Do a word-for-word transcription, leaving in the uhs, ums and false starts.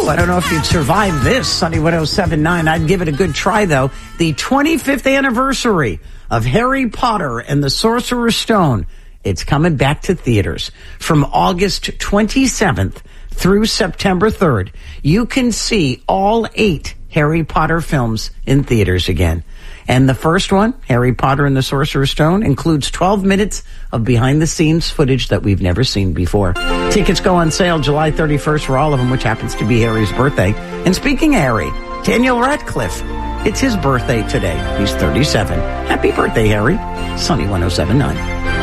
I don't know if you'd survive this, Sunny one oh seven point nine. I'd give it a good try, though. The twenty-fifth anniversary of Harry Potter and the Sorcerer's Stone. It's coming back to theaters from August twenty-seventh through September third. You can see all eight Harry Potter films in theaters again. And the first one, Harry Potter and the Sorcerer's Stone, includes twelve minutes of behind-the-scenes footage that we've never seen before. Tickets go on sale July thirty-first for all of them, which happens to be Harry's birthday. And speaking of Harry, Daniel Radcliffe, it's his birthday today. He's thirty-seven. Happy birthday, Harry. Sunny one oh seven point nine.